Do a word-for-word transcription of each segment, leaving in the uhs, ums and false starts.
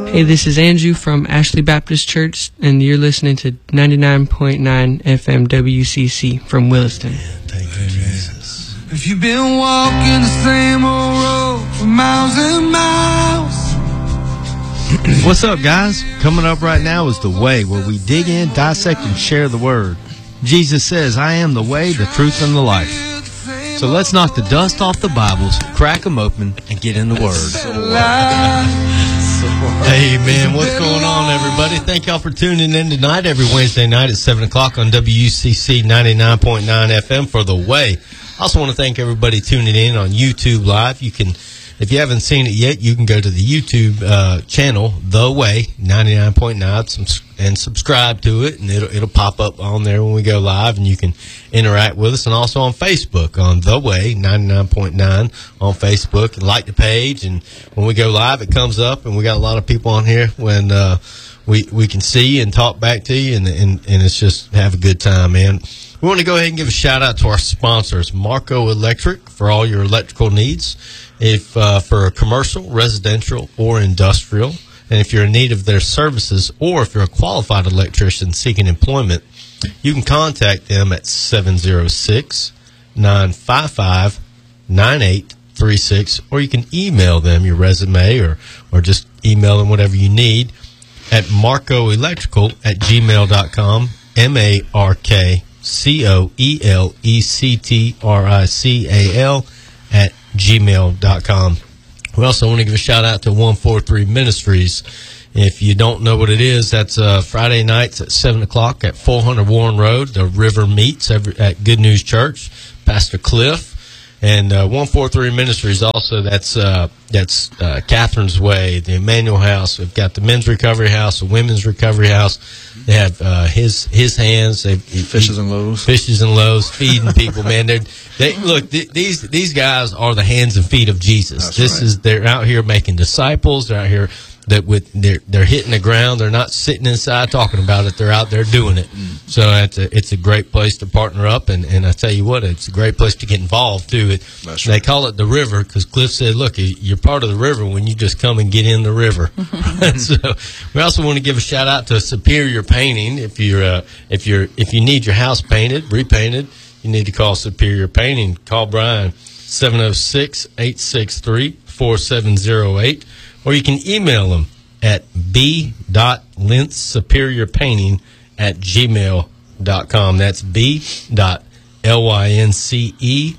Hey, this is Andrew from Ashley Baptist Church, and you're listening to ninety-nine point nine F M W C C from Williston. Thank you, Jesus. If you've been walking the same old road for miles and miles. What's up, guys? Coming up right now is The Way, where we dig in, dissect, and share the Word. Jesus says, I am the way, the truth, and the life. So let's knock the dust off the Bibles, crack them open, and get in the Word. Hey, man, what's going on, everybody? Thank y'all for tuning in tonight, every Wednesday night at seven o'clock on W C C ninety-nine point nine F M for The Way. I also want to thank everybody tuning in on YouTube Live. You can, if you haven't seen it yet, you can go to the YouTube uh, channel, The Way ninety-nine point nine, and subscribe to it, and it'll, it'll pop up on there when we go live, and you can interact with us. And also on Facebook, on The Way ninety-nine point nine on Facebook, and like the page. And when we go live, it comes up, and we got a lot of people on here when uh, we we can see and talk back to you, and, and, and it's just have a good time, man. We want to go ahead and give a shout-out to our sponsors, Marco Electric, for all your electrical needs, if uh, for commercial, residential, or industrial. And if you're in need of their services, or if you're a qualified electrician seeking employment, you can contact them at seven oh six, nine five five, nine eight three six, or you can email them your resume, or, or just email them whatever you need at marcoelectrical at gmail dot com, M A R K C O E L E C T R I C A L at gmail dot com. We also want to give a shout out to one forty-three Ministries. If you don't know what it is, that's uh, Friday nights at seven o'clock at four hundred Warren Road. The River meets every, at Good News Church. Pastor Cliff. And uh, one forty-three Ministries also, that's uh, that's uh, Catherine's Way, the Emmanuel House. We've got the Men's Recovery House, the Women's Recovery House. They have uh, his his hands. They Fishes and loaves. Fishes and loaves, feeding people, man. They're, they look, th- these these guys are the hands and feet of Jesus. That's this right. is they're out here making disciples. They're out here that with they're they're hitting the ground. They're not sitting inside talking about it. They're out there doing it. Mm. So it's a it's a great place to partner up, and, and I tell you what, it's a great place to get involved too. It That's they right. call it the river because Cliff said, "Look, you're part of the river when you just come and get in the river." So we also want to give a shout out to Superior Painting. If you're uh, if you're if you need your house painted, repainted, you need to call Superior Painting. Call Brian seven oh six, eight six three, four seven oh eight. Or you can email them at b dot lince superior painting at gmail dot com. That's b dot l y n c e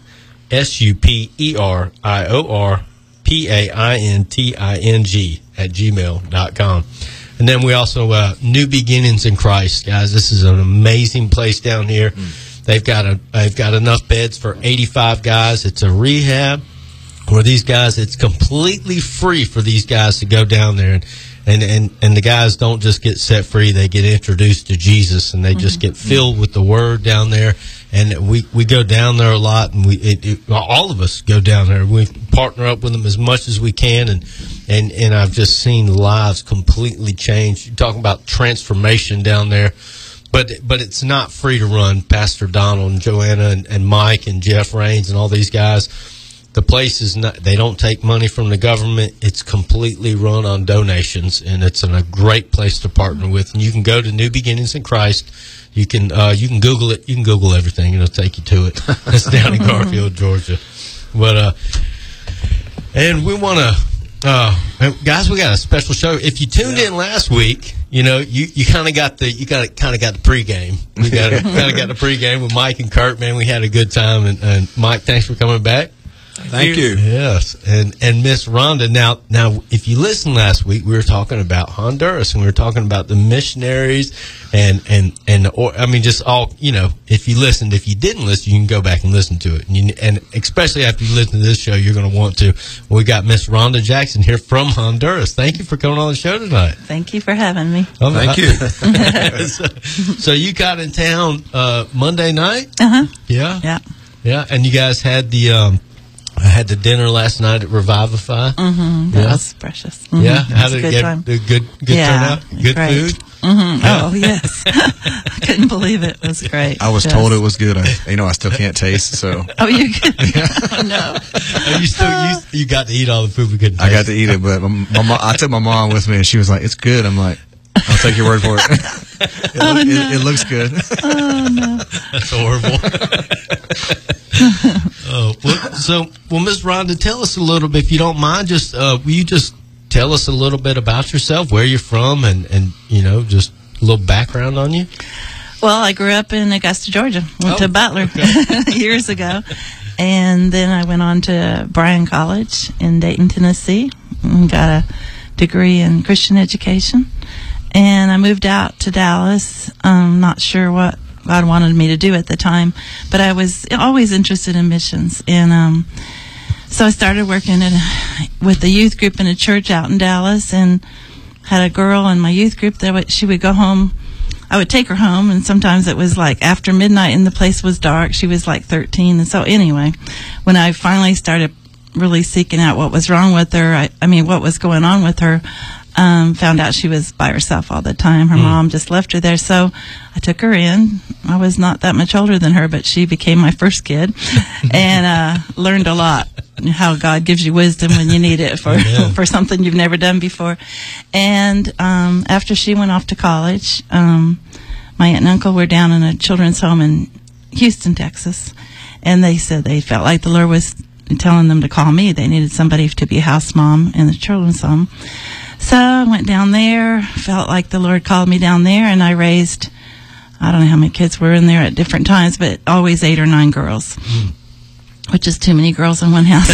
s u p e r i o r p a i n t i n g at gmail dot com. And then we also, uh, New Beginnings in Christ, guys. This is an amazing place down here. Mm. They've got a, they've got enough beds for eighty-five guys. It's a rehab. Where these guys, it's completely free for these guys to go down there, and, and, and, and the guys don't just get set free, they get introduced to Jesus, and they mm-hmm. just get filled with the Word down there. And we, we go down there a lot, and we it, it, all of us go down there. We partner up with them as much as we can, and and, and I've just seen lives completely change. You're talking about transformation down there. But but it's not free to run. Pastor Donald and Joanna and, and Mike and Jeff Raines and all these guys, the place is not, they don't take money from the government. It's completely run on donations, and it's an, a great place to partner with. And you can go to New Beginnings in Christ. You can uh, you can Google it. You can Google everything. It'll take you to it. It's down in Garfield, Georgia. But uh, and we want to, uh, guys, we got a special show. If you tuned in last week, you know you, you kind of got the you got kind of got the pregame. We got kind of got the pregame with Mike and Kurt. Man, we had a good time. And, and Mike, thanks for coming back. Thank you. Yes, and and Miss Rhonda. Now, now, if you listened last week, we were talking about Honduras, and we were talking about the missionaries, and and and or I mean, just all you know. If you listened, if you didn't listen, you can go back and listen to it, and, you, and especially after you listen to this show, you're going to want to. We got Miss Rhonda Jackson here from Honduras. Thank you for coming on the show tonight. Thank you for having me. Oh, Thank I, you. so, so you got in town uh, Monday night? Uh huh. Yeah. Yeah. Yeah, and you guys had the. Um, I had the dinner last night at Revivify. Mm-hmm. That yeah. was precious. Mm-hmm. Yeah, how it was did a it good get? time. Good, good yeah, turnout. Good great. food. Mm-hmm. Oh, yes. I couldn't believe it. It was great. I was Just. told it was good. I, you know, I still can't taste, so. Oh, you could? Oh, no. Oh, you still you, you got to eat all the food we couldn't I taste. got to eat it, but my, my mom, I took my mom with me, and she was like, "It's good." I'm like, "I'll take your word for it." it, Oh, look, no. it, it looks good. Oh, no. That's horrible. Oh, well, so, well, Miss Rhonda, tell us a little bit, if you don't mind, just, uh, will you just tell us a little bit about yourself, where you're from, and, and you know, just a little background on you? Well, I grew up in Augusta, Georgia. Went Oh, to Butler okay. years ago. And then I went on to Bryan College in Dayton, Tennessee, and got a degree in Christian education. And I moved out to Dallas. Um, not sure what God wanted me to do at the time, but I was always interested in missions. And um, so I started working in a, with a youth group in a church out in Dallas, and had a girl in my youth group that would, she would go home. I would take her home, and sometimes it was like after midnight and the place was dark. She was like thirteen. And so anyway, when I finally started really seeking out what was wrong with her, I, I mean, what was going on with her, um, found out she was by herself all the time. Her mm. mom just left her there. So I took her in. I was not that much older than her, but she became my first kid and uh, learned a lot. How God gives you wisdom when you need it for yeah. for something you've never done before. And um, after she went off to college, um, my aunt and uncle were down in a children's home in Houston, Texas, and they said they felt like the Lord was telling them to call me. They needed somebody to be a house mom in the children's home. So I went down there, felt like the Lord called me down there, and I raised, I don't know how many kids were in there at different times, but always eight or nine girls. Mm. Which is too many girls in one house.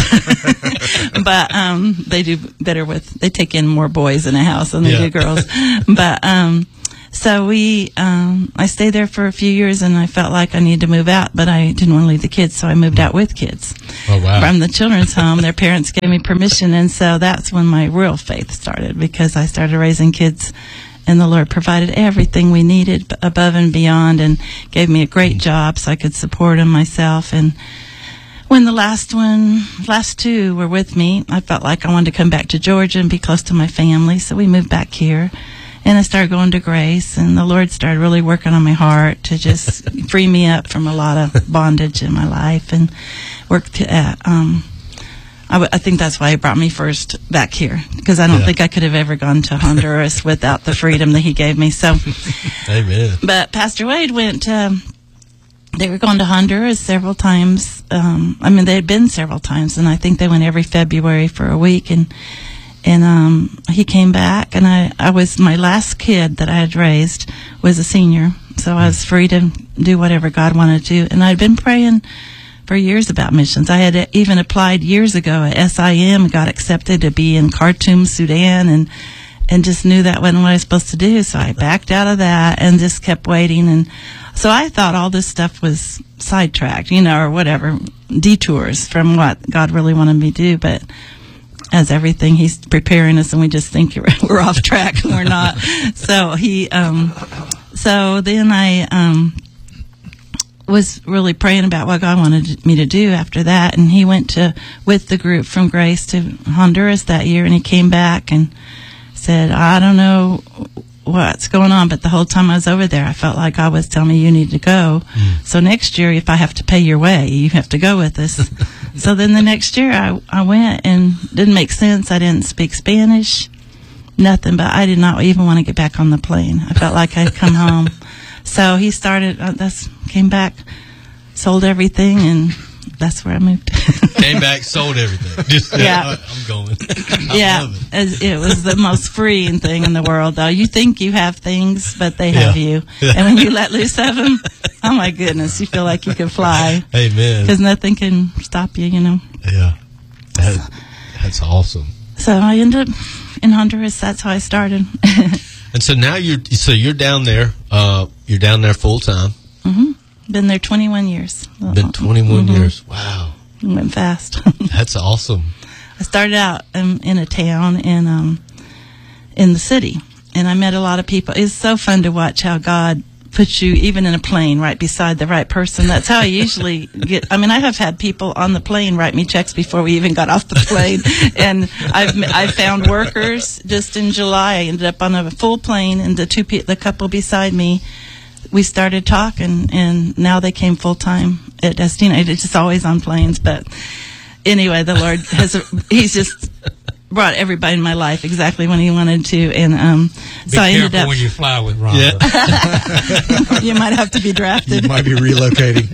But um, they do better with, they take in more boys in a house than they yeah. do girls. But um, so we, um, I stayed there for a few years, and I felt like I needed to move out, but I didn't want to leave the kids, so I moved out with kids. Oh, wow. From the children's home. Their parents gave me permission, and so that's when my real faith started, because I started raising kids, and the Lord provided everything we needed above and beyond, and gave me a great job so I could support them myself. And when the last one, last two were with me, I felt like I wanted to come back to Georgia and be close to my family, so we moved back here. And I started going to Grace, and the Lord started really working on my heart to just free me up from a lot of bondage in my life, and work to, uh, um, I, w- I think that's why He brought me first back here, because I don't yeah. think I could have ever gone to Honduras without the freedom that He gave me. So, Amen. But Pastor Wade went, um, they were going to Honduras several times. Um, I mean, they had been several times, and I think they went every February for a week. And and um, he came back, and I, I was, my last kid that I had raised was a senior, so I was free to do whatever God wanted to. And I'd been praying for years about missions. I had even applied years ago at S I M, got accepted to be in Khartoum, Sudan, and and just knew that wasn't what I was supposed to do. So I backed out of that and just kept waiting. And so I thought all this stuff was sidetracked, you know, or whatever, detours from what God really wanted me to do. But as everything, He's preparing us, and we just think we're off track, and we're not. So he, um, so then I um, was really praying about what God wanted me to do after that. And he went to with the group from Grace to Honduras that year, and he came back and said, I don't know what's going on, but the whole time I was over there, I felt like God was telling me, you need to go. Mm. So next year, if I have to pay your way, you have to go with us. So then the next year, I, I went, and didn't make sense. I didn't speak Spanish, nothing, but I did not even want to get back on the plane. I felt like I'd come home. So he started, uh, that's, came back, sold everything, and that's where I moved. Came back, sold everything. Just, yeah. I'm going. I yeah. love it. It was the most freeing thing in the world, though. You think you have things, but they have yeah. you. And when you let loose of them, oh my goodness, you feel like you can fly. Amen. Because nothing can stop you, you know. Yeah. That, that's awesome. So I ended up in Honduras. That's how I started. And so now you're, so you're down there, uh, you're down there full time. Mm-hmm. Been there twenty-one years. Been twenty-one mm-hmm. years. Wow. It went fast. That's awesome. I started out um, in a town in um, in the city, and I met a lot of people. It's so fun to watch how God puts you even in a plane right beside the right person. That's how I usually get. I mean, I have had people on the plane write me checks before we even got off the plane. And I've I've found workers just in July. I ended up on a full plane, and the two pe- the couple beside me, we started talking, and now they came full time at Destina. It's just always on planes, but anyway, the Lord has. A, he's just brought everybody in my life exactly when he wanted to, and um, Be so I ended careful up. when you fly with Rhonda. Yeah. You might have to be drafted. You might be relocating.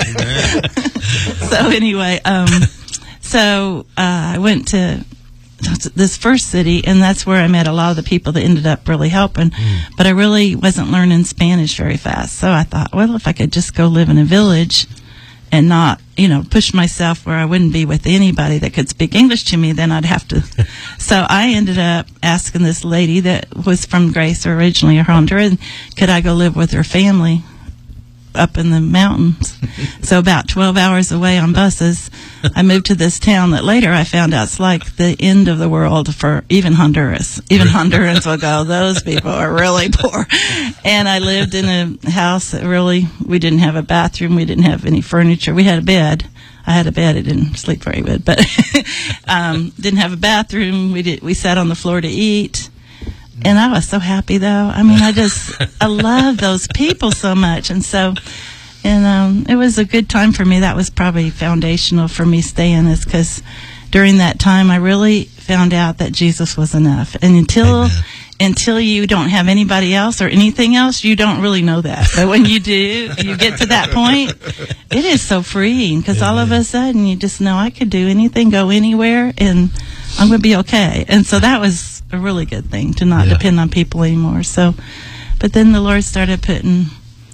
So anyway, um, so uh, I went to this first city, and that's where I met a lot of the people that ended up really helping. Mm. But I really wasn't learning Spanish very fast, so I thought, well, if I could just go live in a village and not, you know, push myself where I wouldn't be with anybody that could speak English to me, then I'd have to. So I ended up asking this lady that was from Grace originally, or Honduras, could I go live with her family up in the mountains. So about twelve hours away on buses, I moved to this town that later I found out it's like the end of the world for even Honduras. Even Hondurans will go, those people are really poor. And I lived in a house that really, we didn't have a bathroom, we didn't have any furniture. We had a bed. I had a bed. I didn't sleep very good, but um, didn't have a bathroom. We did. We sat on the floor to eat. And I was so happy, though. I mean, I just, I love those people so much. And so, and um, it was a good time for me. That was probably foundational for me staying, is because during that time, I really found out that Jesus was enough. And until, Amen. until you don't have anybody else or anything else, you don't really know that. But when you do, you get to that point, it is so freeing, because all of a sudden you just know I could do anything, go anywhere, and I'm going to be okay. And so that was a really good thing, to not yeah. depend on people anymore. So, but then the Lord started putting,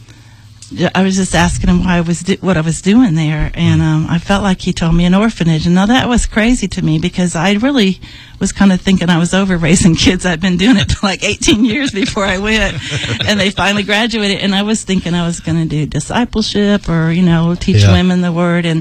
I was just asking him why I was do, what I was doing there, and um, I felt like he told me an orphanage. And now that was crazy to me, because I really was kind of thinking I was over raising kids. I'd been doing it for like eighteen years before I went, and they finally graduated, and I was thinking I was going to do discipleship, or, you know, teach yeah. women the word. And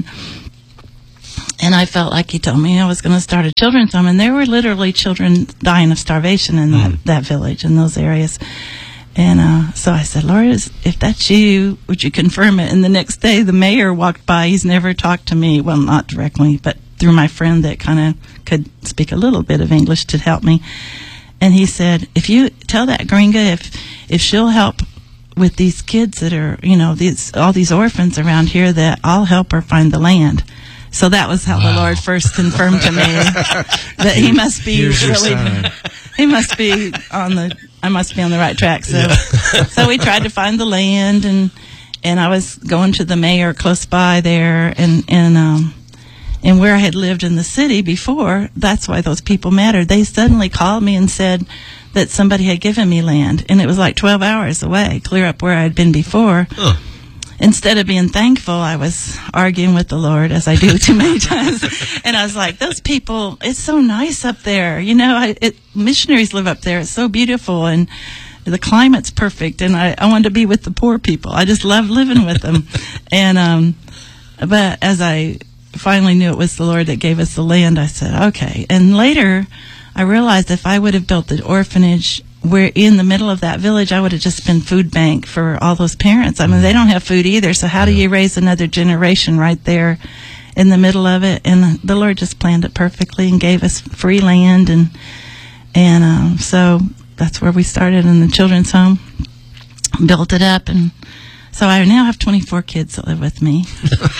And I felt like he told me I was going to start a children's home, and there were literally children dying of starvation in that, mm. that village, in those areas. And uh, so I said, Lord, if that's you, would you confirm it? And the next day, the mayor walked by. He's never talked to me, well, not directly, but through my friend that kind of could speak a little bit of English to help me. And he said, if you tell that gringa, if if she'll help with these kids that are, you know, these all these orphans around here, that I'll help her find the land. So that was how wow. the Lord first confirmed to me that he must be really, he must be on the, I must be on the right track. So, yeah. so we tried to find the land, and and I was going to the mayor close by there, and and um, and where I had lived in the city before. That's why those people mattered. They suddenly called me and said that somebody had given me land, and it was like twelve hours away, clear up where I'd been before. Huh. Instead of being thankful, I was arguing with the Lord, as I do too many times. And I was like, those people, it's so nice up there. You know, I, it, missionaries live up there. It's so beautiful, and the climate's perfect. And I, I wanted to be with the poor people. I just love living with them. And um, but as I finally knew it was the Lord that gave us the land, I said, okay. And later, I realized if I would have built the orphanage where in the middle of that village, I would have just been food bank for all those parents. I mean, they don't have food either, so how do you raise another generation right there in the middle of it? And the Lord just planned it perfectly and gave us free land, and and um, so that's where we started in the children's home, built it up, and so I now have twenty-four kids that live with me.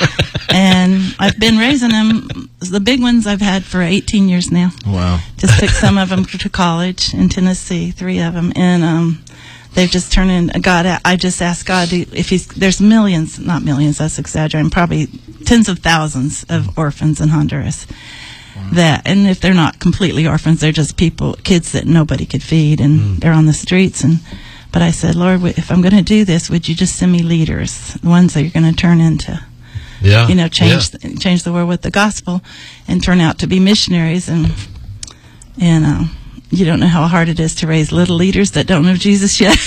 And I've been raising them, the big ones I've had for eighteen years now. Wow. Just took some of them to college in Tennessee, three of them. And um, they've just turned in, God, I just asked God if he's, there's millions, not millions, that's exaggerating, probably tens of thousands of orphans in Honduras. Wow. That, and if they're not completely orphans, they're just people, kids that nobody could feed, and mm. they're on the streets. And But I said, Lord, if I'm going to do this, would you just send me leaders, the ones that you're going to turn into, yeah, you know, change yeah. the, change the world with the gospel, and turn out to be missionaries. And and um, you don't know how hard it is to raise little leaders that don't know Jesus yet.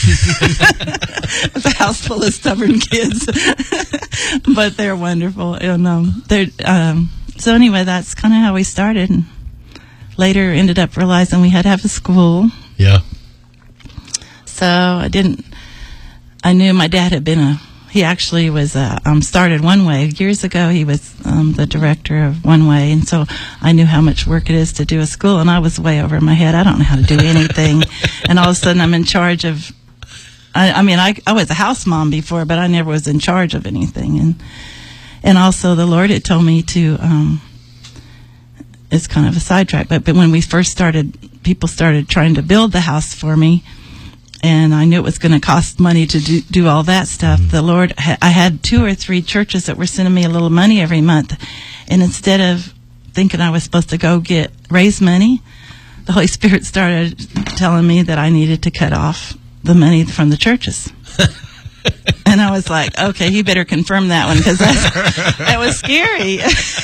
It's a house full of stubborn kids, but they're wonderful. And um, they're um, so anyway, that's kind of how we started. And later, ended up realizing we had to have a school. Yeah. So I didn't. I knew my dad had been a, he actually was, uh, um, started One Way. Years ago, he was um, the director of One Way, and so I knew how much work it is to do a school, and I was way over my head. I don't know how to do anything. And all of a sudden, I'm in charge of, I, I mean, I, I was a house mom before, but I never was in charge of anything. And and also the Lord had told me to, um, it's kind of a sidetrack, but, but when we first started, people started trying to build the house for me, and I knew it was going to cost money to do, do all that stuff. Mm-hmm. The Lord, ha- I had two or three churches that were sending me a little money every month, and instead of thinking I was supposed to go get, raise money, the Holy Spirit started telling me that I needed to cut off the money from the churches. And I was like, okay, you better confirm that one, because that was scary.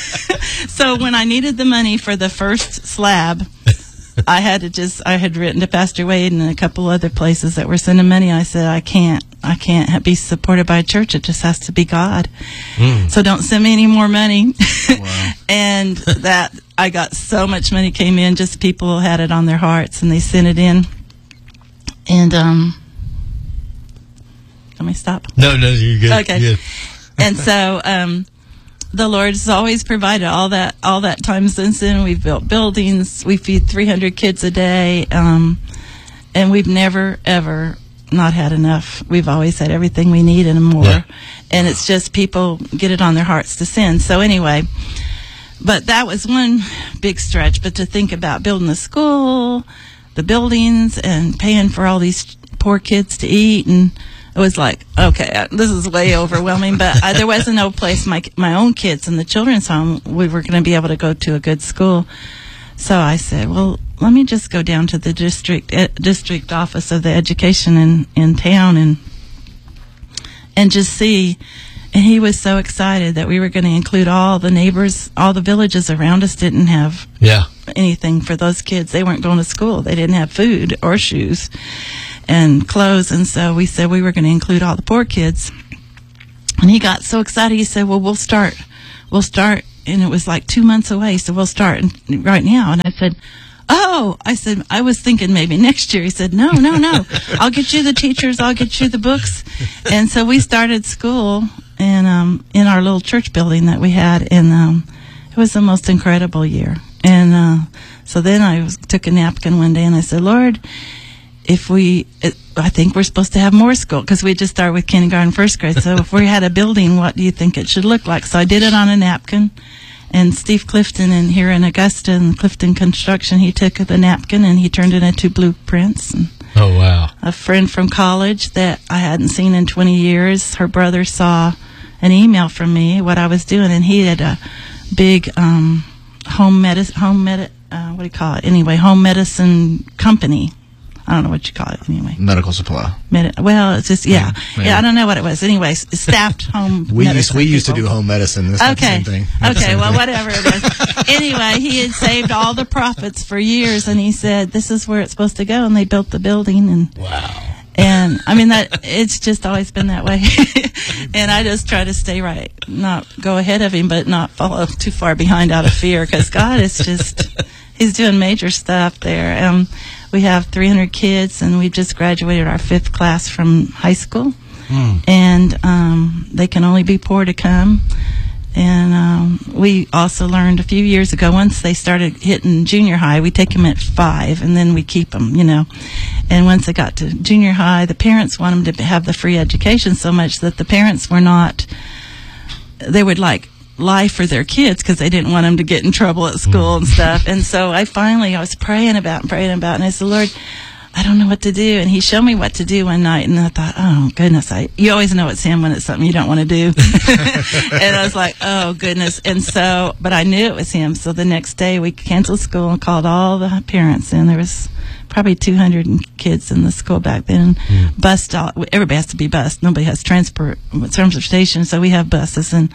So when I needed the money for the first slab, I had to just, I had written to Pastor Wade and a couple other places that were sending money. I said, I can't, I can't ha- be supported by a church. It just has to be God. Mm. So don't send me any more money. Wow. And that, I got so much money came in, just people had it on their hearts, and they sent it in. And, um, let me stop. No, no, you're good. Okay. You're good. And so, um, the Lord's always provided all that, all that time since then. We've built buildings. We feed three hundred kids a day. Um, and we've never, ever not had enough. We've always had everything we need and more. Yeah. And it's just people get it on their hearts to send. So anyway, but that was one big stretch. But to think about building the school, the buildings, and paying for all these poor kids to eat, and it was like, okay, this is way overwhelming, but I, there wasn't no place my my own kids in the children's home, we were going to be able to go to a good school. So I said, well, let me just go down to the district uh, district office of the education in, in town and and just see. And he was so excited that we were going to include all the neighbors, all the villages around us didn't have yeah. anything for those kids. They weren't going to school. They didn't have food or shoes and clothes, and so we said we were going to include all the poor kids. And he got so excited, he said, well, we'll start, we'll start, and it was like two months away, so we'll start right now. And I said, oh, I said, I was thinking maybe next year. He said, no, no, no, I'll get you the teachers, I'll get you the books. And so we started school and um, in our little church building that we had, and um, it was the most incredible year. And uh, so then I was, took a napkin one day, and I said, Lord, if we, it, I think we're supposed to have more school, because we just started with kindergarten, first grade. So if we had a building, what do you think it should look like? So I did it on a napkin, and Steve Clifton, in here in Augusta, and Clifton Construction, he took the napkin and he turned it into blueprints. And oh, wow. A friend from college that I hadn't seen in twenty years, her brother saw an email from me, what I was doing, and he had a big um, home medicine, home medi- uh, what do you call it? Anyway, home medicine company. I don't know what you call it anyway. Medical supply. Medi- well, it's just, yeah. Yeah, yeah, I don't know what it was. Anyway, staffed home we medicine. Used, we used to people. do home medicine. It's not okay. the same thing. Not okay, same well, thing. whatever it is. Anyway, he had saved all the profits for years, and he said, this is where it's supposed to go, and they built the building. And wow. And, I mean, that it's just always been that way. And I just try to stay right, not go ahead of him, but not follow too far behind out of fear, because God is just, he's doing major stuff there. Um, we have three hundred kids, and we just graduated our fifth class from high school. Mm. And um, they can only be poor to come. And um, we also learned a few years ago, once they started hitting junior high, we take them at five, and then we keep them, you know. And once they got to junior high, the parents want them to have the free education so much that the parents were not, they would like lie for their kids because they didn't want them to get in trouble at school and stuff. And so I finally, I was praying about and praying about, and I said, Lord, I don't know what to do. And he showed me what to do one night, and I thought, oh goodness, I you always know it's him when it's something you don't want to do. And I was like, oh goodness. And so, but I knew it was him. So the next day we canceled school and called all the parents, and there was probably two hundred kids in the school back then. Mm. Bused all, everybody has to be bused. Nobody has transport transportation, so we have buses. And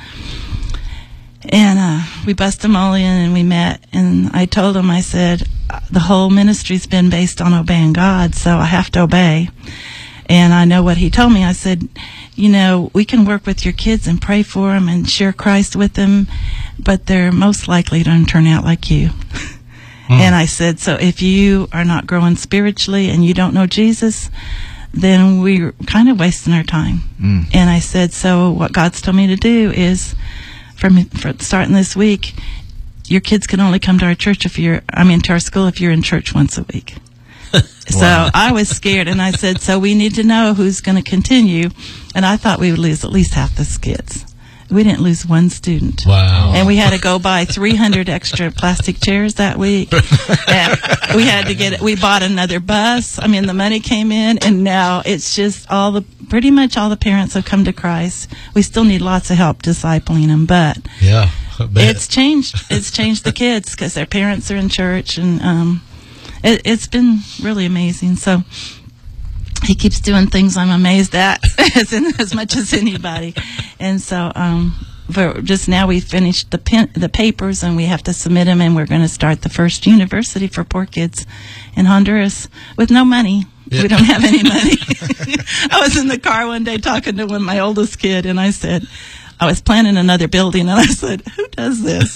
And uh, we busted them all in, and we met, and I told him, I said, the whole ministry's been based on obeying God, so I have to obey. And I know what he told me. I said, you know, we can work with your kids and pray for them and share Christ with them, but they're most likely to turn out like you. Mm. And I said, so if you are not growing spiritually and you don't know Jesus, then we're kind of wasting our time. Mm. And I said, so what God's told me to do is, from, from starting this week, your kids can only come to our church if you're, I mean, to our school if you're in church once a week. So wow. I was scared, and I said, so we need to know who's going to continue. And I thought we would lose at least half the kids. We didn't lose one student. Wow. And we had to go buy three hundred extra plastic chairs that week. And we had to get, we bought another bus. I mean, the money came in, and now it's just all the, pretty much all the parents have come to Christ. We still need lots of help discipling them, but yeah, it's changed. It's changed the kids because their parents are in church, and um, it, it's been really amazing. So he keeps doing things I'm amazed at as, in, as much as anybody. And so um, for just now we finished the pen, the papers, and we have to submit them, and we're going to start the first university for poor kids in Honduras with no money. Yeah. We don't have any money. I was in the car one day talking to one, my oldest kid, and I said, I was planning another building, and I said, who does this?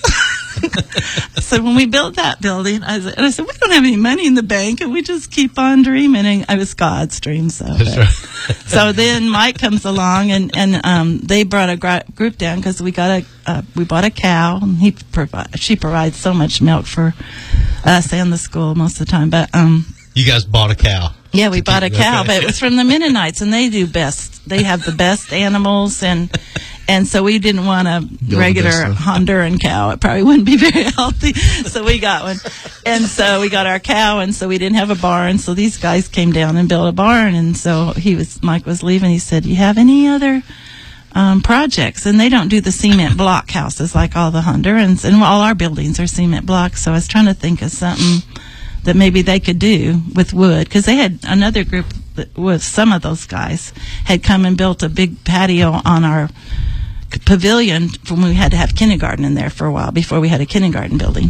I said, when we built that building, I said, and I said, we don't have any money in the bank, and we just keep on dreaming. And it was God's dream. So, but, so then Mike comes along, and and um, they brought a gr- group down because we got a uh, we bought a cow, and he provi- she provides so much milk for us and the school most of the time. But um, you guys bought a cow. Yeah, we bought a cow, but it was from the Mennonites, and they do best. They have the best animals, and and so we didn't want a regular Honduran cow. It probably wouldn't be very healthy, so we got one. And so we got our cow, and so we didn't have a barn, so these guys came down and built a barn. And so he was, Mike was leaving, he said, you have any other um, projects? And they don't do the cement block houses like all the Hondurans, and all our buildings are cement blocks, so I was trying to think of something that maybe they could do with wood, because they had another group that was, some of those guys had come and built a big patio on our pavilion when we had to have kindergarten in there for a while before we had a kindergarten building.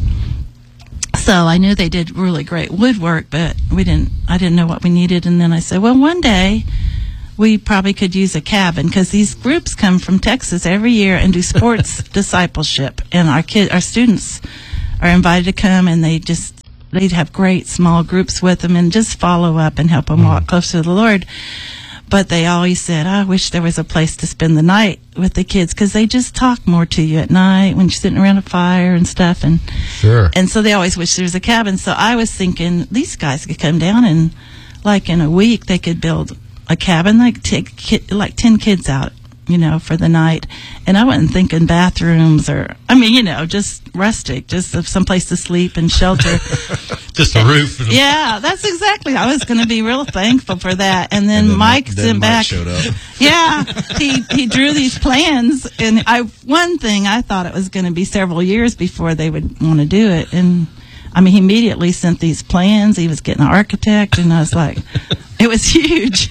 So I knew they did really great woodwork, but we didn't, I didn't know what we needed. And then I said, well, one day we probably could use a cabin, because these groups come from Texas every year and do sports discipleship, and our kid, our students are invited to come, and they just, they'd have great small groups with them and just follow up and help them mm. walk closer to the Lord. But they always said, I wish there was a place to spend the night with the kids, because they just talk more to you at night when you're sitting around a fire and stuff. And sure. And so they always wish there was a cabin. So I was thinking these guys could come down, and like in a week they could build a cabin, like take kid, like ten kids out, you know, for the night. And I wasn't thinking bathrooms or, I mean, you know, just rustic, just some place to sleep and shelter. Just a roof. Yeah, that's exactly. I was going to be real thankful for that. And then, and then Mike then sent Mike back. Showed up. Yeah, he he drew these plans, and I one thing I thought it was going to be several years before they would want to do it, and I mean, he immediately sent these plans. He was getting an architect, and I was like, it was huge.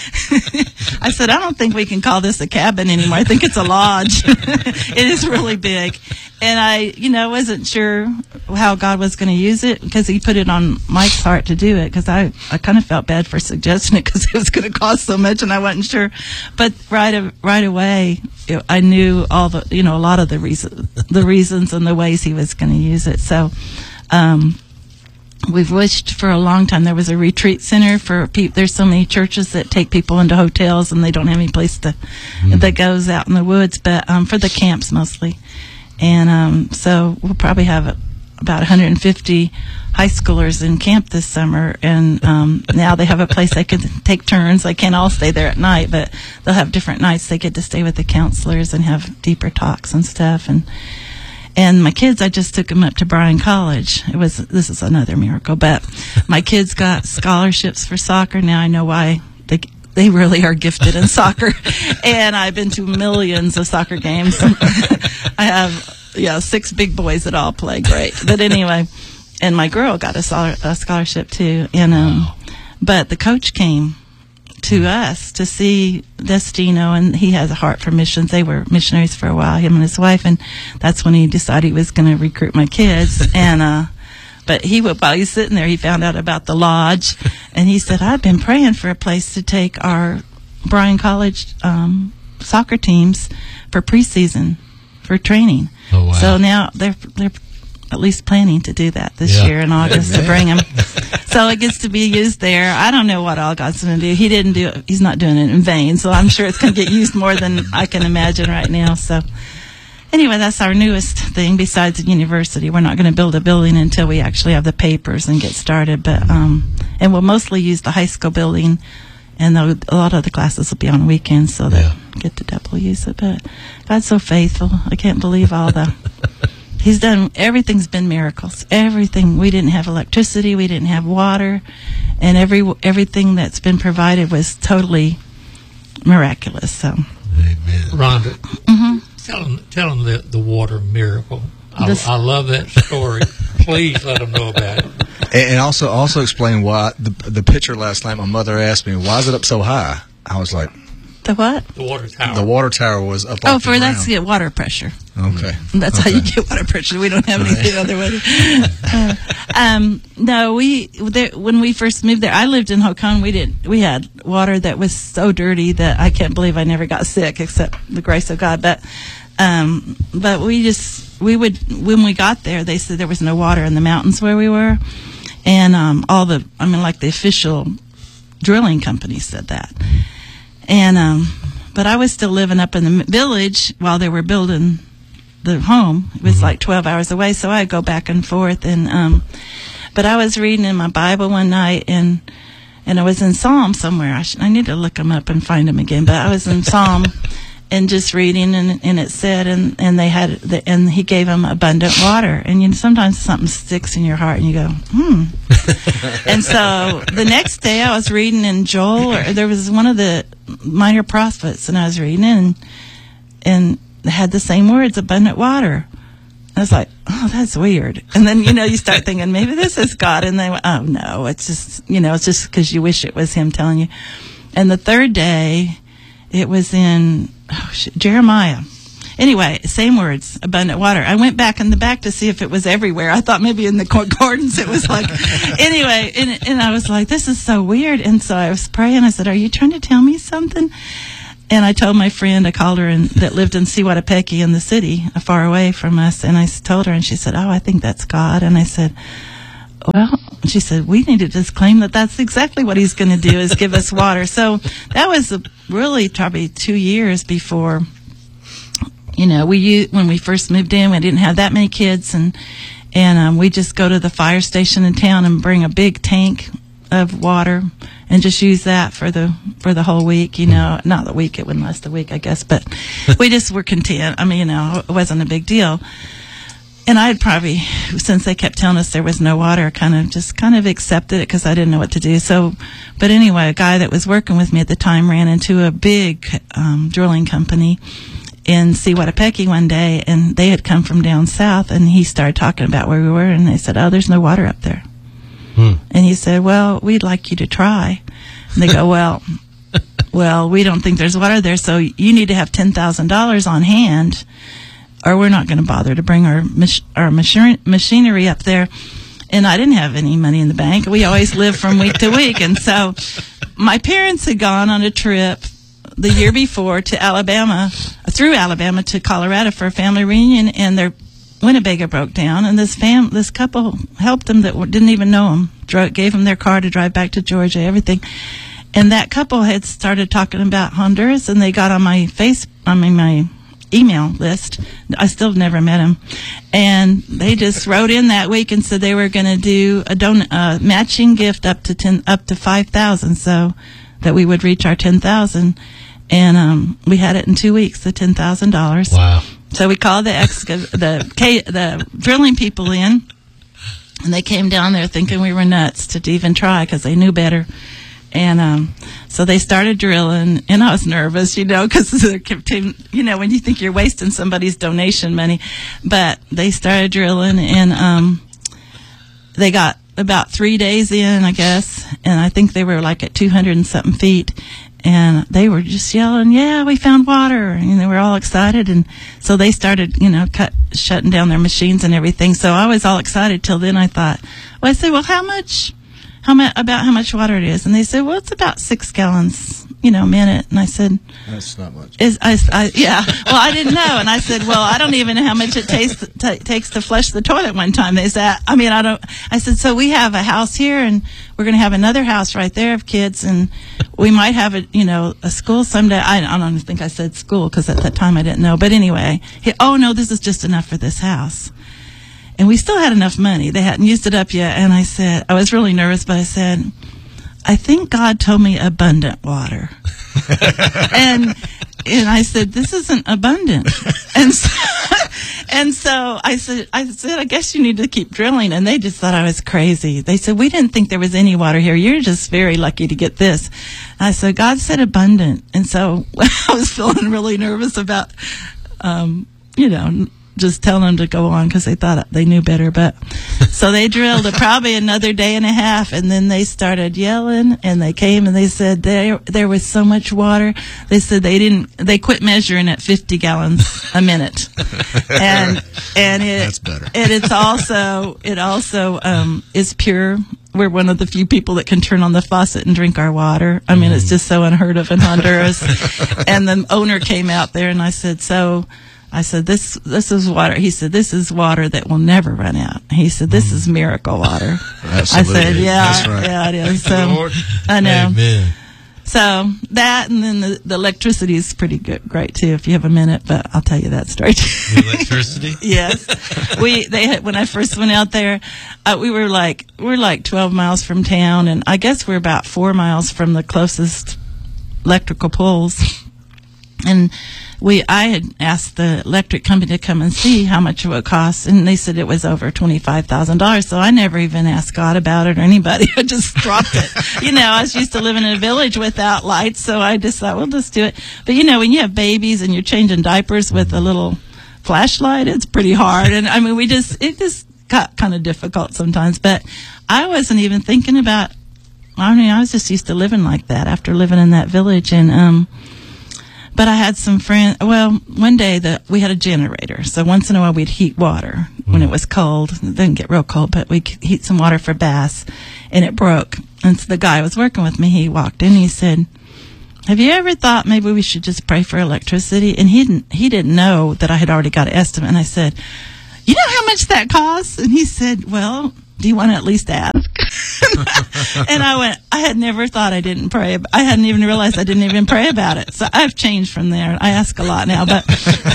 I said, I don't think we can call this a cabin anymore. I think it's a lodge. It is really big. And I, you know, wasn't sure how God was going to use it, because he put it on Mike's heart to do it, because I, I kind of felt bad for suggesting it, because it was going to cost so much, and I wasn't sure. But right right away, it, I knew all the, you know, a lot of the reason, the reasons and the ways he was going to use it. So um, we've wished for a long time. There was a retreat center for people. There's so many churches that take people into hotels, and they don't have any place to mm. that goes out in the woods, but um, for the camps mostly. And um, so we'll probably have a, about one hundred fifty high schoolers in camp this summer. And um, now they have a place they can take turns. They can't all stay there at night, but they'll have different nights they get to stay with the counselors and have deeper talks and stuff. And and my kids, I just took them up to Bryan College. It was this is another miracle, but my kids got scholarships for soccer. Now I know why they. They really are gifted in soccer, and I've been to millions of soccer games. I have, yeah, six big boys that all play great. But anyway, and my girl got a, sol- a scholarship too. And um, wow. But the coach came to us to see Destino, and he has a heart for missions. They were missionaries for a while, him and his wife, and that's when he decided he was going to recruit my kids. and uh, But he, while he's sitting there, he found out about the lodge, and he said, I've been praying for a place to take our Bryan College um, soccer teams for preseason, for training. Oh, wow. So now they're they're at least planning to do that this Yeah. year in August to bring them. So it gets to be used there. I don't know what all God's going to do. He didn't do it. He's not doing it in vain. So I'm sure it's going to get used more than I can imagine right now. So anyway, that's our newest thing besides the university. We're not going to build a building until we actually have the papers and get started. But um, and we'll mostly use the high school building, and the, a lot of the classes will be on weekends, so that Yeah. get to double use it. But God's so faithful. I can't believe all the. He's done, everything's been miracles. Everything. We didn't have electricity, we didn't have water, and every everything that's been provided was totally miraculous. So, Amen. Rhonda, mhm. tell them, tell them the, the water miracle. I, This- I love that story. Please let them know about it. And, and also, also explain why the the picture last night. My mother asked me, "Why is it up so high?" I was like, the what? The water tower. "The water tower was up." Oh, off for the that's to ground. get water pressure. Okay. That's how Okay. you get water pressure. We don't have anything other way. Uh, um, no, we there, when we first moved there, I lived in Hocon. We did we had water that was so dirty that I can't believe I never got sick, except the grace of God. But um, but we just we would when we got there, they said there was no water in the mountains where we were, and um, all the I mean like the official drilling company said that, and um, but I was still living up in the m- village while they were building the home. It was like twelve hours away, so I'd go back and forth. And um, but I was reading in my Bible one night, and and I was in Psalm somewhere. I, sh- I need to look them up and find them again. But I was in Psalm and just reading, and and it said, and and they had, the, and he gave them abundant water. And you know, sometimes something sticks in your heart, and you go, hmm. And so the next day, I was reading in Joel, or there was one of the minor prophets, and I was reading, and and they had the same words, abundant water. I was like, oh, that's weird. And then, you know, you start thinking, maybe this is God. And they went, oh, no, it's just, you know, it's just because you wish it was him telling you. And the third day, it was in oh, shit, Jeremiah. Anyway, same words, abundant water. I went back in the back to see if it was everywhere. I thought maybe in the concordance it was like, anyway, and, and I was like, this is so weird. And so I was praying. I said, are you trying to tell me something? And I told my friend, I called her, and that lived in Siwatapeki in the city, uh, far away from us. And I s- told her, and she said, oh, I think that's God. And I said, well, she said, we need to just claim that that's exactly what he's going to do, is give us water. So that was a, really probably two years before, you know, we u- when we first moved in, we didn't have that many kids. And, and um, we just go to the fire station in town and bring a big tank of water and just use that for the for the whole week, you know. Not the week, it wouldn't last a week, I guess, but we just were content. I mean, you know, it wasn't a big deal. And I had probably, since they kept telling us there was no water, kind of just kind of accepted it because I didn't know what to do. So, but anyway, a guy that was working with me at the time ran into a big um, drilling company in Siwatapeki one day, and they had come from down south, and he started talking about where we were, and they said, oh, there's no water up there. And he said, well, we'd like you to try. And they go, well, well, we don't think there's water there, so you need to have ten thousand dollars on hand, or we're not going to bother to bring our mach- our machin- machinery up there. And I didn't have any money in the bank. We always lived from week to week. And so my parents had gone on a trip the year before to Alabama, through Alabama to Colorado for a family reunion, and their Winnebago broke down, and this fam, this couple helped them that w- didn't even know them, Dro- gave them their car to drive back to Georgia, everything. And that couple had started talking about Honduras, and they got on my face, I mean my email list. I still never met them, and they just wrote in that week and said they were going to do a don- uh, matching gift up to ten, up to five thousand, so that we would reach our ten thousand. And um, we had it in two weeks, the ten thousand dollars. Wow. So we called the exca- the K- the drilling people in, and they came down there thinking we were nuts to even try because they knew better. And um, so they started drilling, and I was nervous, you know, because you know when you think you're wasting somebody's donation money. But they started drilling, and um, they got about three days in, I guess, and I think they were like at two hundred and something feet. And they were just yelling, yeah, we found water. And they were all excited. And so they started, you know, cut, shutting down their machines and everything. So I was all excited till then. I thought, well, I said, well, how much, how much, about how much water it is? And they said, well, it's about six gallons, you know, a minute. And I said, That's not much. is I, I yeah. Well, I didn't know, and I said, well, I don't even know how much it takes t- takes to flush the toilet one time. They said, I mean, I don't. I said, so we have a house here, and we're going to have another house right there of kids, and we might have a you know a school someday. I, I don't think I said school because at that time I didn't know. But anyway, he, oh no, this is just enough for this house. And we still had enough money. They hadn't used it up yet. And I said, I was really nervous, but I said, I think God told me abundant water. and and I said, this isn't abundant. and so, and so I said, I said, I guess you need to keep drilling. And they just thought I was crazy. They said, we didn't think there was any water here. You're just very lucky to get this. I said, God said abundant. And so I was feeling really nervous about, um, you know, just telling them to go on because they thought they knew better. But so they drilled probably another day and a half, and then they started yelling, and they came and they said there there was so much water. They said they didn't they quit measuring at fifty gallons a minute, and and it That's better. and it's also it also um, is pure. We're one of the few people that can turn on the faucet and drink our water. I mean, it's just so unheard of in Honduras. And the owner came out there, and I said, so. I said, this this is water. He said, this is water that will never run out. He said, this is miracle water. Absolutely. I said, yeah, That's right. yeah, it is. So, Lord. I know. Amen. So that, and then the, the electricity is pretty good, great too, if you have a minute, but I'll tell you that story too. Electricity? Yes. We, they had, when I first went out there, uh, we were like, we we're like twelve miles from town, and I guess we're about four miles from the closest electrical poles. And we, I had asked the electric company to come and see how much it would cost, and they said it was over twenty-five thousand dollars. So I never even asked God about it or anybody. I just dropped it. You know, I was used to living in a village without lights, so I just thought, we'll just do it. But you know, when you have babies and you're changing diapers with a little flashlight, it's pretty hard. And I mean, we just, it just got kind of difficult sometimes. But I wasn't even thinking about, I mean, I was just used to living like that after living in that village. And, um, But I had some friends. Well, one day that we had a generator, so once in a while we'd heat water when it was cold. It didn't get real cold, but we would heat some water for baths, and it broke. And so the guy who was working with me, he walked in. He said, "Have you ever thought maybe we should just pray for electricity?" And he didn't. He didn't know that I had already got an estimate. And I said, "You know how much that costs?" And he said, "Well, do you want to at least ask?" And I went, I had never thought I didn't pray. I hadn't even realized I didn't even pray about it. So I've changed from there. I ask a lot now. But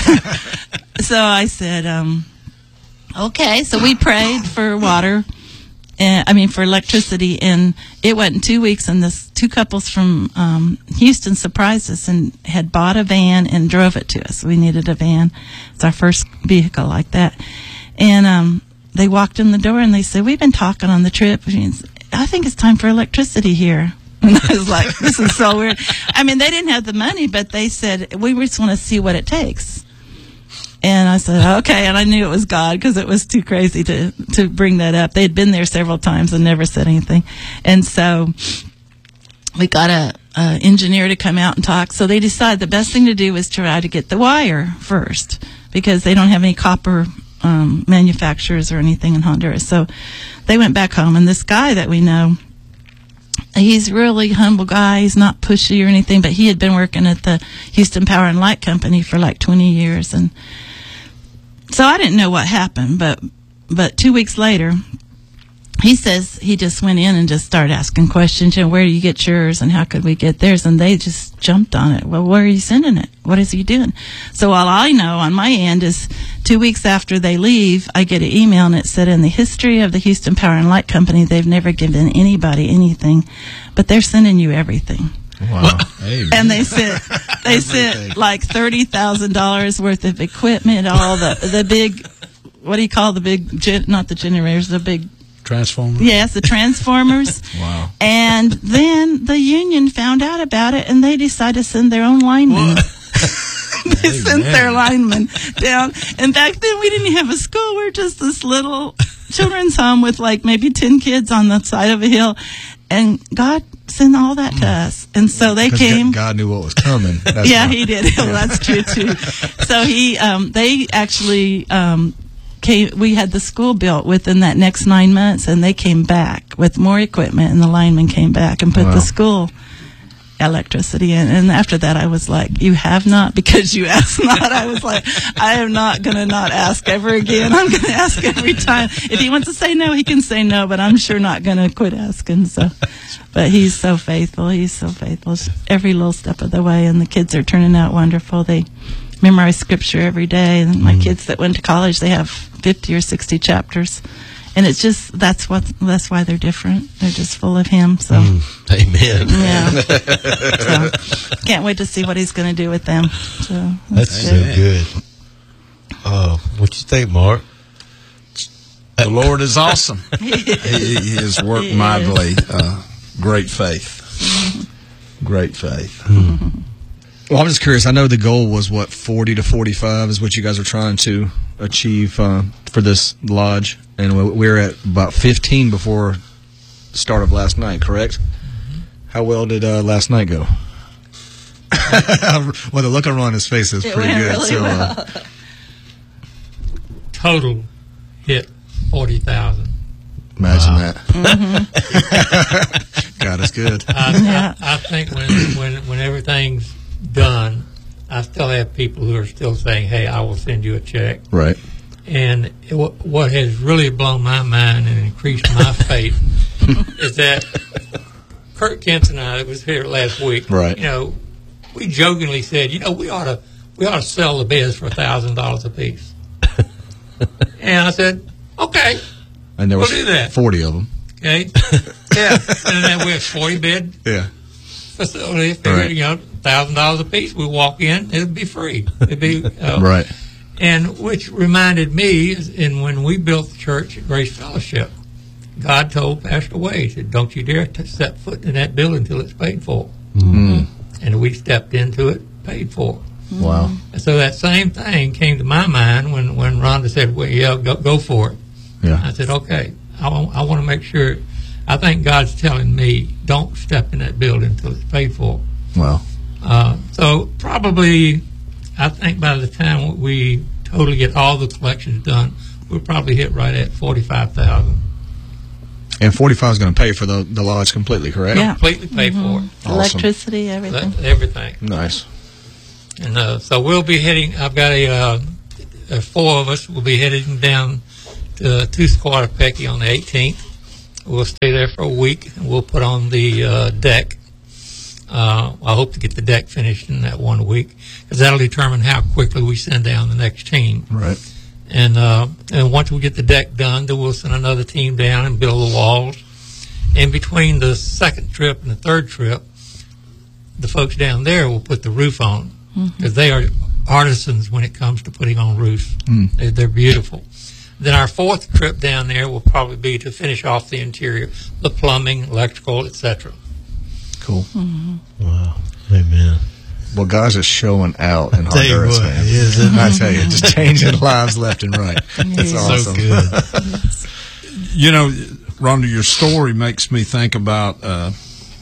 so I said, um, okay. So we prayed for water. And, I mean, for electricity. And it wasn't two weeks. And this two couples from um, Houston surprised us and had bought a van and drove it to us. We needed a van. It's our first vehicle like that. And, um, they walked in the door and they said, "We've been talking on the trip. I think it's time for electricity here." And I was like, this is so weird. I mean, they didn't have the money, but they said, "We just want to see what it takes." And I said, okay. And I knew it was God because it was too crazy to, to bring that up. They had been there several times and never said anything. And so we got a, a engineer to come out and talk. So they decided the best thing to do was try to get the wire first because they don't have any copper Um, manufacturers or anything in Honduras. So they went back home, and this guy that we know, he's a really humble guy. He's not pushy or anything, but he had been working at the Houston Power and Light Company for like twenty years. And so I didn't know what happened, but but two weeks later, he says he just went in and just started asking questions. You know, where do you get yours, and how could we get theirs? And they just jumped on it. Well, where are you sending it? What is he doing? So all I know on my end is two weeks after they leave, I get an email, and it said, in the history of the Houston Power and Light Company, they've never given anybody anything, but they're sending you everything. Wow. Amen. And they sent they sent like thirty thousand dollars worth of equipment, all the the big, what do you call the big gen, not the generators, the big Transformer? Yes, the transformers. Wow. And then the union found out about it, and they decided to send their own linemen. They Amen. sent their linemen down. And back then, we didn't have a school. We were just this little children's home with like maybe ten kids on the side of a hill. And God sent all that to us. And so they 'Cause came. God knew what was coming. That's Yeah, why. he did. Well, that's true, too. So he, um, they actually... Um, Came, we had the school built within that next nine months, and they came back with more equipment, and the linemen came back and put Wow. the school. electricity. And, and after that, I was like, you have not because you asked not. I was like, I am not going to not ask ever again. I'm going to ask every time. If he wants to say no, he can say no, but I'm sure not going to quit asking. So, but he's so faithful. He's so faithful every little step of the way. And the kids are turning out wonderful. They memorize scripture every day. And my mm. kids that went to college, they have fifty or sixty chapters. And it's just, that's what, that's why they're different. They're just full of him, so. Mm, amen. Yeah. So, can't wait to see what he's going to do with them. So That's, that's so good. Uh, what you think, Mark? The Lord is awesome. he, he has worked he mightily. Uh, great faith. Mm-hmm. Great faith. Mm-hmm. Well, I'm just curious. I know the goal was, what, forty to forty-five is what you guys are trying to achieve uh, for this lodge. And we're at about fifteen before the start of last night, correct? Mm-hmm. How well did uh, last night go? Well, the look on his face is it pretty good. Really so, well. uh, Total hit forty thousand. Imagine wow. that. Mm-hmm. God is good. I, yeah. I, I think when, when when everything's done, I still have people who are still saying, hey, I will send you a check. Right. And it, what has really blown my mind and increased my faith is that Kurt Kentz and I, that was here last week, right. you know, we jokingly said, you know, we ought to we ought to sell the beds for a thousand dollars a piece. And I said, okay, and there we'll was do that. forty of them. Okay, yeah, and then we have forty bed yeah. facility. Figured, right. you know, thousand dollars a piece. We walk in, it'd be free. It'd be uh, right. And which reminded me, is in when we built the church at Grace Fellowship, God told Pastor Wade, he said, don't you dare to step foot in that building until it's paid for. Mm-hmm. And we stepped into it, paid for. Wow. And so that same thing came to my mind when, when Rhonda said, well, yeah, go, go for it. Yeah. I said, okay, I, I want to make sure. I think God's telling me, don't step in that building until it's paid for. Wow. Uh, so probably, I think by the time we totally get all the collections done, we'll probably hit right at forty-five thousand. And forty-five is going to pay for the, the lodge completely, correct? Yeah. Completely paid mm-hmm. for it. Awesome. Electricity, everything. Le- everything. Nice. And uh, so we'll be heading, I've got a, uh, uh, four of us will be heading down to Tuscaloosa on the eighteenth. We'll stay there for a week, and we'll put on the uh, deck. Uh, I hope to get the deck finished in that one week, because that'll determine how quickly we send down the next team. Right. And uh, and once we get the deck done, then we'll send another team down and build the walls. And between the second trip and the third trip, the folks down there will put the roof on, because mm-hmm. they are artisans when it comes to putting on roofs. Mm. They're, they're beautiful. Then our fourth trip down there will probably be to finish off the interior, the plumbing, electrical, et cetera. Cool. Mm-hmm. Wow. Amen. Well, God's just showing out in Tell you Honduras, what, man. he is, isn't he? I tell you, just changing lives left and right. It's Yeah. awesome. So good. You know, Rhonda, your story makes me think about uh,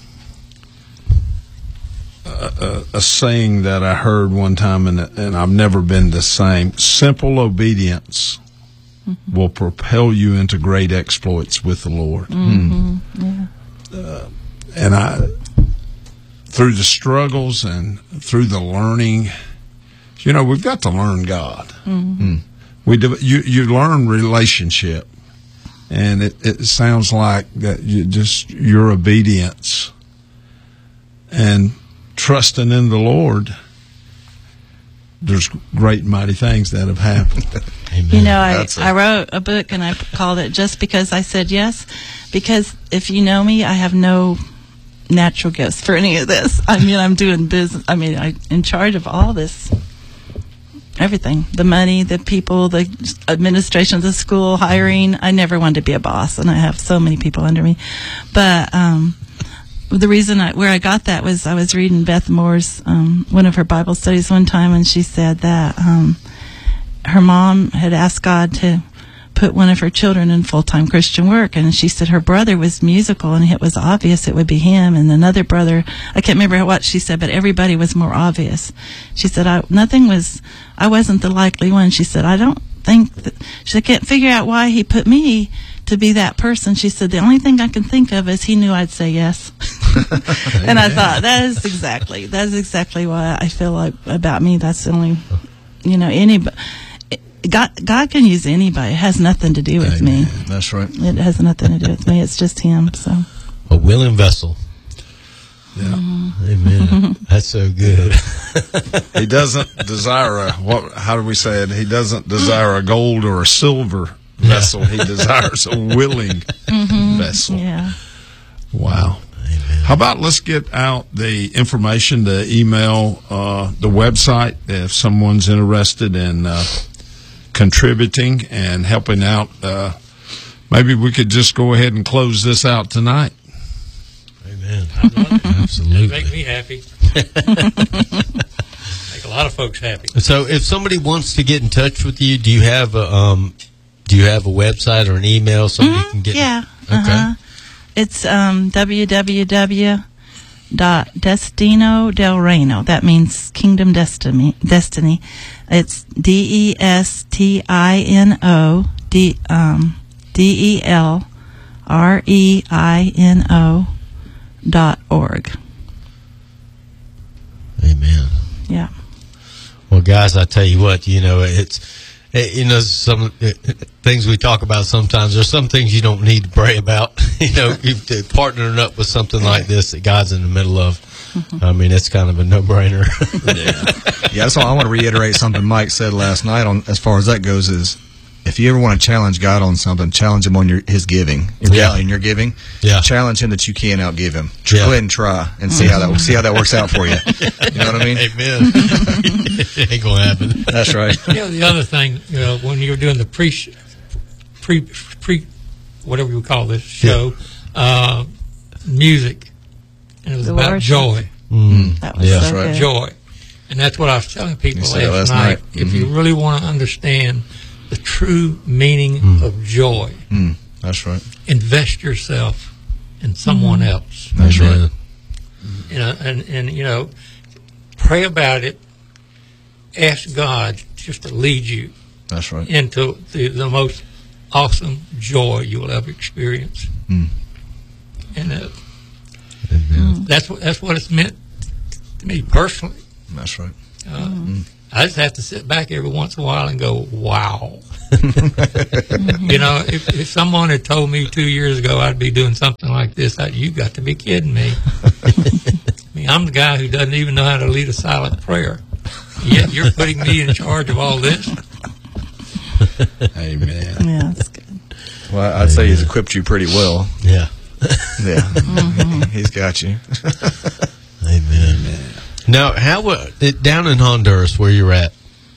a, a saying that I heard one time, and, and I've never been the same. Simple obedience mm-hmm. will propel you into great exploits with the Lord. Mm-hmm. Yeah. Uh, and I, through the struggles and through the learning, you know, we've got to learn God. Mm-hmm. We do, you you learn relationship, and it, it sounds like that you just your obedience and trusting in the Lord. There's great and mighty things that have happened. Amen. You know, I, That's a- I wrote a book and I called it Just Because I Said Yes, because if you know me, I have no natural gifts for any of this. I mean, I'm doing business. I mean, I'm in charge of all this, everything, the money, the people, the administration of the school, hiring. I never wanted to be a boss, and I have so many people under me. But um, the reason I, where I got that was I was reading Beth Moore's, um, one of her Bible studies one time, and she said that um, her mom had asked God to put one of her children in full-time Christian work, and she said her brother was musical and it was obvious it would be him, and another brother, I can't remember what she said, but everybody was more obvious. She said, I, nothing was, I wasn't the likely one. She said, I don't think that, she said, I can't figure out why he put me to be that person. She said, the only thing I can think of is he knew I'd say yes. And I thought, that is exactly, that is exactly what I feel like about me. That's the only, you know, anybody. God, God can use anybody. It has nothing to do with Amen. me. That's right. It has nothing to do with me. It's just Him. So A willing vessel. Yeah. Mm-hmm. Amen. That's so good. He doesn't desire a what? How do we say it? He doesn't desire a gold or a silver vessel. He desires a willing vessel. yeah. Wow. How about let's get out the information, the email, uh, the website, if someone's interested in uh, contributing and helping out. Uh, maybe we could just go ahead and close this out tonight. Amen. Absolutely. Absolutely. Make me happy. Make a lot of folks happy. So, if somebody wants to get in touch with you, do you have a um, do you have a website or an email somebody Mhm. can get? Yeah. Okay. Uh-huh. It's um, w w w dot destino del reino. That means Kingdom Destiny. Destiny. It's D E S T I N O D um, D E L R E I N O dot org. Amen. Yeah. Well, guys, I tell you what, you know, it's, it, you know, some uh, things we talk about sometimes, there's some things you don't need to pray about, you know, you, partnering up with something like this that God's in the middle of. I mean, it's kind of a no-brainer. Yeah. Yeah, that's all. I want to reiterate something Mike said last night on as far as that goes is if you ever want to challenge God on something, challenge him on your his giving. In Yeah. reality, in your giving, Yeah. challenge him that you can't outgive him. Yeah. Go ahead and try and see how that see how that works out for you. You know what I mean? Amen. It ain't going to happen. That's right. You know, the other thing, you know, when you were doing the pre, pre, pre, whatever you call this show, uh, music, and it was The about worship. joy, Mm. That was Yeah. so That's right. good. joy, and that's what I was telling people You last, said it last night. night. If you really want to understand the true meaning of joy, Mm, that's right. invest yourself in someone else. That's Amen. right. You know, and, and you know, pray about it. Ask God just to lead you That's right. into the, the most awesome joy you will ever experience. Mm. And uh, Amen. that's what that's what it's meant to me personally. That's right. Uh, I just have to sit back every once in a while and go, "Wow." You know, if, if someone had told me two years ago I'd be doing something like this, I, you got to be kidding me. I mean, I'm the guy who doesn't even know how to lead a silent prayer. Yet you're putting me in charge of all this. Amen. Yeah, that's good. Well, I'd say he's equipped you pretty well. Yeah. Yeah. He's got you. Amen. Now, how uh, it- down in Honduras, where you're at,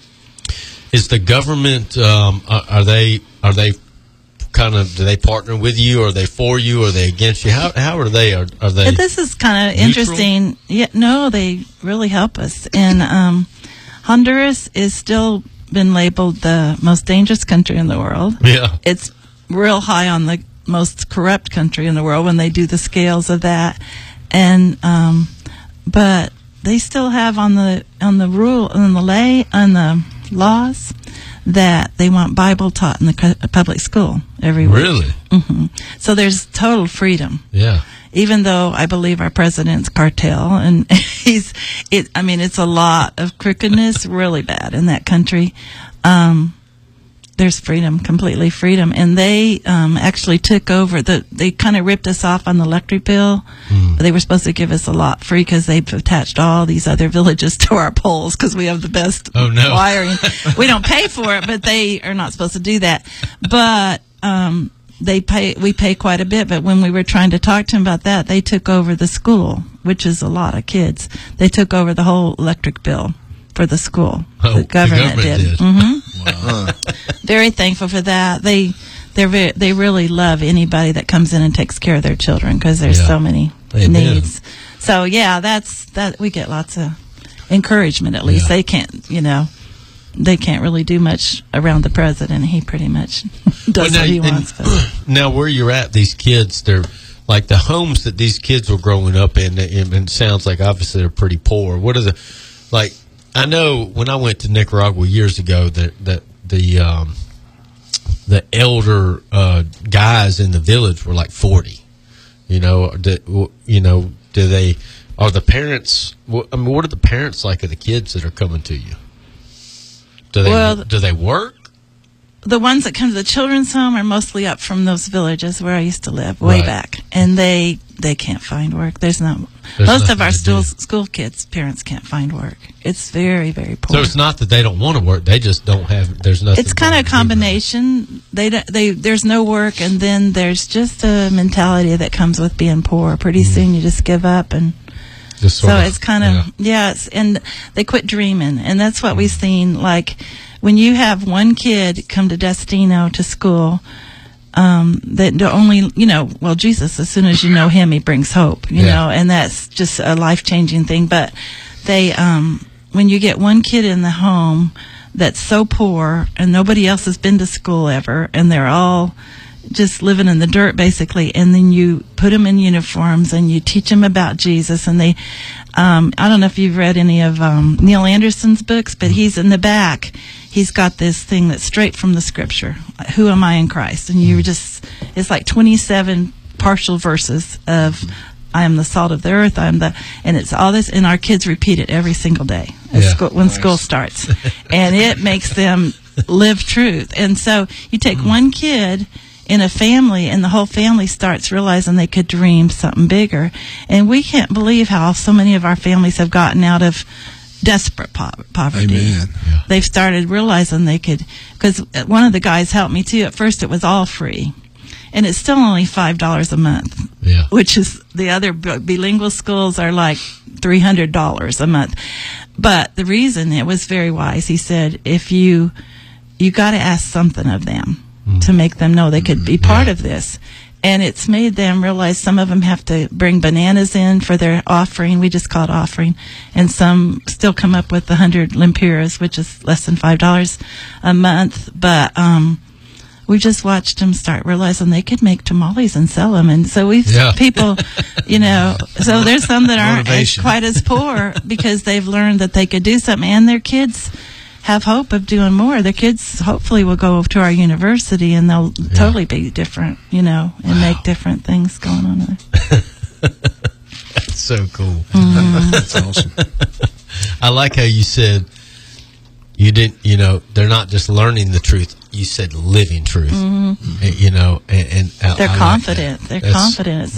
is the government? Um, are, are they are they kind of do they partner with you? Are they for you? Are they against you? How how are they? Are, are they? But this is kind of neutral? interesting. Yeah, no, they really help us. And um, Honduras is still been labeled the most dangerous country in the world. Yeah. It's real high on the most corrupt country in the world when they do the scales of that. And um, but they still have on the on the rule on the lay on the laws that they want Bible taught in the cu- public school every week. Really? hmm So there's total freedom. Yeah. Even though I believe our president's cartel, and he's, it. I mean, it's a lot of crookedness, really bad in that country. Um, there's freedom, completely freedom, and they um, actually took over. The they kind of ripped us off on the electric bill. Mm. They were supposed to give us a lot free because they've attached all these other villages to our poles because we have the best Oh, no. wiring. We don't pay for it, but they are not supposed to do that. But um, they pay. We pay quite a bit. But when we were trying to talk to them about that, they took over the school, which is a lot of kids. They took over the whole electric bill for the school. Oh, the government, the government did. hmm Wow. Very thankful for that. They they're very, they really love anybody that comes in and takes care of their children because there's Yeah. so many Amen. needs. So yeah, that's that. We get lots of encouragement. At least Yeah. they can't, you know, they can't really do much around the president. He pretty much does Well, what he now- and- wants. But Now, where you're at, these kids, they're like the homes that these kids were growing up in. And it sounds like obviously they're pretty poor. What are the like? I know when I went to Nicaragua years ago that that the um, the elder uh, guys in the village were like forty. You know, that you know Do they? Are the parents? wh- I mean, what are the parents like of the kids that are coming to you? Do they? Well, do they work? The ones that come to the children's home are mostly up from those villages where I used to live, way Right. back, and they they can't find work. There's not There's most of nothing our to school do. school kids' parents can't find work. It's very very poor. So it's not that they don't want to work; they just don't have. There's nothing. It's kind of a for them to do. combination. They don't- they there's no work, and then there's just a mentality that comes with being poor. Pretty soon you just give up, and Just so sort of, it's kind of yeah. yeah. It's, and they quit dreaming, and that's what we've seen. Like when you have one kid come to Destino to school. Um, that the only, you know, well, Jesus, as soon as you know him, he brings hope, you Yeah. know, and that's just a life changing thing. But they, um, when you get one kid in the home that's so poor and nobody else has been to school ever, and they're all just living in the dirt basically, and then you put them in uniforms and you teach them about Jesus, and they, um, I don't know if you've read any of um, Neil Anderson's books, but he's in the back. He's got this thing that's straight from the scripture. Who am I in Christ? And you just, it's like twenty-seven partial verses of, I am the salt of the earth. I'm the, and it's all this, and our kids repeat it every single day as Yeah. school, when school starts. And it makes them live truth. And so you take one kid in a family, and the whole family starts realizing they could dream something bigger. And we can't believe how so many of our families have gotten out of desperate po- poverty. Amen. They've started realizing they could, because one of the guys helped me too. At first it was all free, and it's still only five dollars a month, Yeah. which is, the other b- bilingual schools are like three hundred dollars a month. But the reason, it was very wise, he said, if you you got to ask something of them to make them know they could be part of this. And it's made them realize some of them have to bring bananas in for their offering. We just call it offering. And some still come up with the one hundred lempiras, which is less than five dollars a month. But um, we just watched them start realizing they could make tamales and sell them. And so we've Yeah. people, you know, so there's some that aren't as, Motivation. quite as poor because they've learned that they could do something, and their kids have hope of doing more. Their kids hopefully will go to our university, and they'll totally be different, you know, and make different things going on there. That's so cool. That's awesome. I like how you said you didn't. You know, they're not just learning the truth. You said living truth. And, you know, and, and I- They're I like confident. that. They're That's- confident. It's